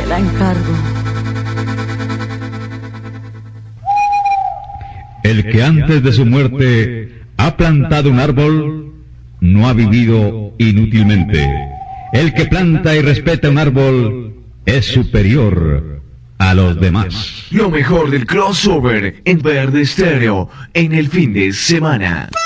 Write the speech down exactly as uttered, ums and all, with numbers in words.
la encargo. El que antes de su muerte ha plantado un árbol, no ha vivido inútilmente. El que planta y respeta un árbol es superior a los demás. Lo mejor del crossover en Verde Estéreo en el fin de semana.